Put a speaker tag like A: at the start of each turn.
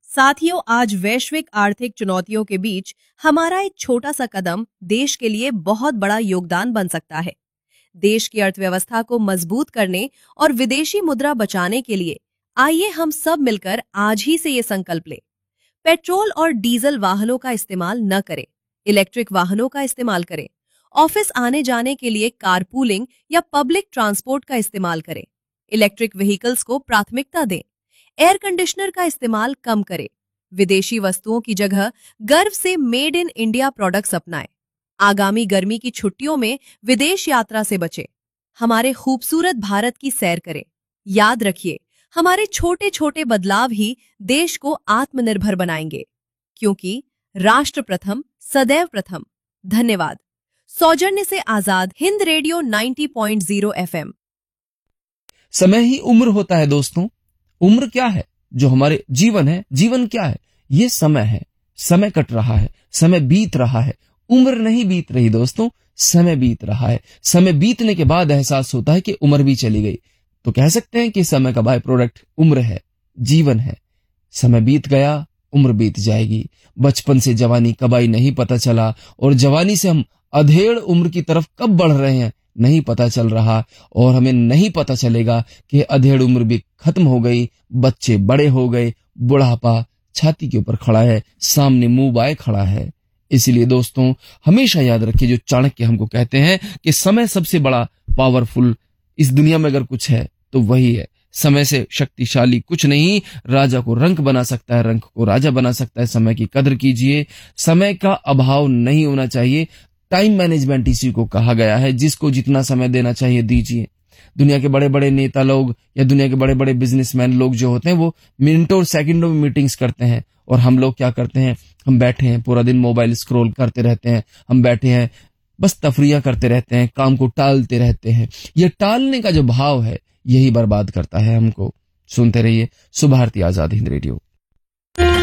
A: साथियों, आज वैश्विक आर्थिक चुनौतियों के बीच हमारा एक छोटा सा कदम देश के लिए बहुत बड़ा योगदान बन सकता है। देश की अर्थव्यवस्था को मजबूत करने और विदेशी मुद्रा बचाने के लिए आइए हम सब मिलकर आज ही से ये संकल्प लें। पेट्रोल और डीजल वाहनों का इस्तेमाल न करें, इलेक्ट्रिक वाहनों का इस्तेमाल करें। ऑफिस आने जाने के लिए कारपूलिंग या पब्लिक ट्रांसपोर्ट का इस्तेमाल करें। इलेक्ट्रिक व्हीकल्स को प्राथमिकता दें। एयर कंडीशनर का इस्तेमाल कम करें। विदेशी वस्तुओं की जगह गर्व से मेड इन इंडिया प्रोडक्ट्स अपनाएं। आगामी गर्मी की छुट्टियों में विदेश यात्रा से बचें। हमारे खूबसूरत भारत की सैर करें। याद रखिए, हमारे छोटे छोटे बदलाव ही देश को आत्मनिर्भर बनाएंगे, क्योंकि राष्ट्र प्रथम सदैव प्रथम। धन्यवाद। सौजन्य से आजाद हिंद रेडियो 90.0 FM।
B: समय ही उम्र होता है दोस्तों। उम्र क्या है? जो हमारे जीवन है। जीवन क्या है? ये समय है। समय कट रहा है, समय बीत रहा है। उम्र नहीं बीत रही दोस्तों, समय बीत रहा है। समय बीतने के बाद एहसास होता है कि उम्र भी चली गई। तो कह सकते हैं कि समय का बाय प्रोडक्ट उम्र है, जीवन है। समय बीत गया, उम्र बीत जाएगी। बचपन से जवानी कब आई नहीं पता चला, और जवानी से हम अधेड़ उम्र की तरफ कब बढ़ रहे हैं नहीं पता चल रहा, और हमें नहीं पता चलेगा कि अधेड़ उम्र भी खत्म हो गई, बच्चे बड़े हो गए, बुढ़ापा छाती के ऊपर खड़ा है, सामने मुंह बाए खड़ा है। इसलिए दोस्तों, हमेशा याद रखिए, जो चाणक्य हमको कहते हैं कि समय सबसे बड़ा पावरफुल इस दुनिया में अगर कुछ है तो वही है। समय से शक्तिशाली कुछ नहीं। राजा को रंक बना सकता है, रंक को राजा बना सकता है। समय की कदर कीजिए। समय का अभाव नहीं होना चाहिए। टाइम मैनेजमेंट इसी को कहा गया है। जिसको जितना समय देना चाहिए दीजिए। दुनिया के बड़े बड़े नेता लोग या दुनिया के बड़े बड़े बिजनेसमैन लोग जो होते हैं, वो मिनटों और सेकंडों में मीटिंग्स करते हैं, और हम लोग क्या करते हैं? हम बैठे हैं, पूरा दिन मोबाइल स्क्रॉल करते रहते हैं। हम बैठे हैं, बस तफरियां करते रहते हैं, काम को टालते रहते हैं। ये टालने का जो भाव है, यही बर्बाद करता है हमको। सुनते रहिए सुबह भारती आजाद हिंद रेडियो।